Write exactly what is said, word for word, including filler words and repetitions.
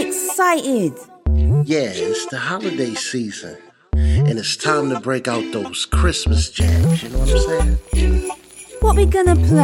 excited. Yeah, it's the holiday season. And it's time to break out those Christmas jams, you know what I'm saying? What we gonna play?